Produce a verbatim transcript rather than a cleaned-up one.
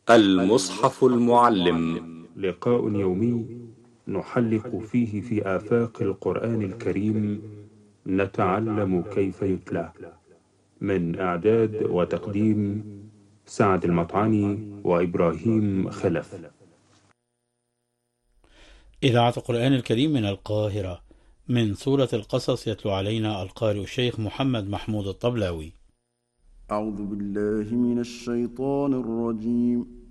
المصحف المعلم، لقاء يومي نحلق فيه في آفاق القرآن الكريم، نتعلم كيف يتلى. من إعداد وتقديم سعد المطعني وإبراهيم خلف. إذاعة القرآن الكريم من القاهرة، من سورة القصص، يتلو علينا القارئ الشيخ محمد محمود الطبلاوي. أعوذ بالله من الشيطان الرجيم.